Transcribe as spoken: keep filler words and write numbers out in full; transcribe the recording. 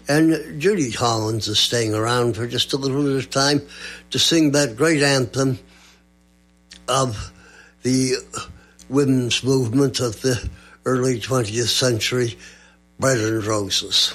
And Judy Collins is staying around for just a little bit of time to sing that great anthem of the women's movement of the early twentieth century, Bread and Roses.